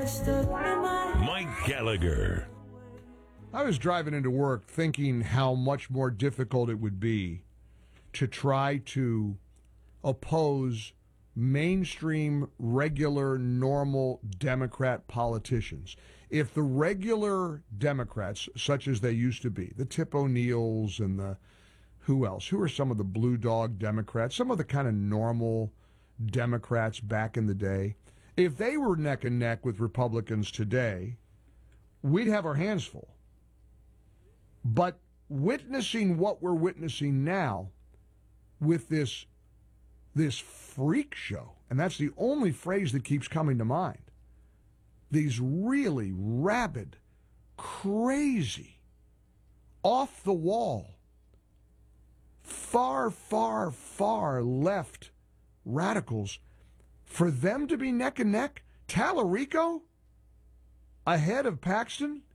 Mike Gallagher. I was driving into work thinking how much more difficult it would be to try to oppose mainstream, regular, normal Democrat politicians. If the regular Democrats, such as they used to be, the Tip O'Neills and the who else? Who are some of the blue dog Democrats? Some of the kind of normal Democrats back in the day. If they were neck and neck with Republicans today, we'd have our hands full. But witnessing what we're witnessing now with this freak show, and that's the only phrase that keeps coming to mind, these really rabid, crazy, off the wall, far, far, far left radicals, for them to be neck and neck, Tallarico ahead of Paxton